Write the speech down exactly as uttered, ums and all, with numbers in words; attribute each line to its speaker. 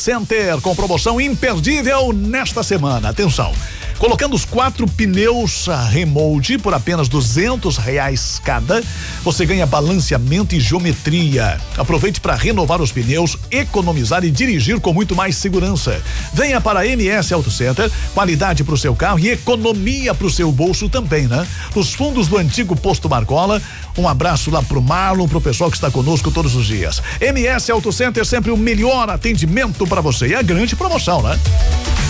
Speaker 1: Center com promoção imperdível nesta semana. Atenção. Colocando os quatro pneus remote por apenas duzentos reais cada, você ganha balanceamento e geometria. Aproveite para renovar os pneus, economizar e dirigir com muito mais segurança. Venha para a M S Auto Center, qualidade para o seu carro e economia para o seu bolso também, né? Nos fundos do antigo Posto Marcola, um abraço lá pro Marlon, pro pessoal que está conosco todos os dias. M S Auto Center, sempre o melhor atendimento para você e a grande promoção, né?